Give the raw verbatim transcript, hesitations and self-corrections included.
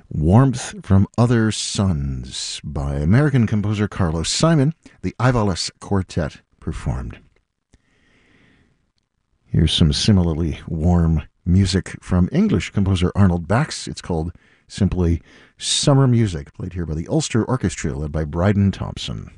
Warmth from Other Suns by American composer Carlos Simon, the Ivalis Quartet performed. Here's some similarly warm music from English composer Arnold Bax. It's called simply Summer Music, played here by the Ulster Orchestra, led by Bryden Thompson.